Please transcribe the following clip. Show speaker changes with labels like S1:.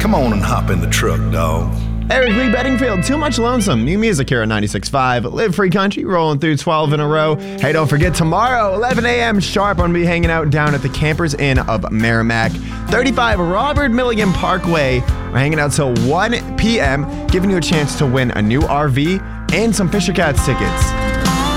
S1: Come on and hop in the truck, dawg.
S2: Eric Lee Bedingfield, Too Much Lonesome. New music here at 96.5. Live Free Country, rolling through 12 in a row. Hey, don't forget, tomorrow, 11 a.m. sharp, I'm going to be hanging out down at the Campers Inn of Merrimack, 35 Robert Milligan Parkway. We're hanging out till 1 p.m., giving you a chance to win a new RV and some Fisher Cats tickets.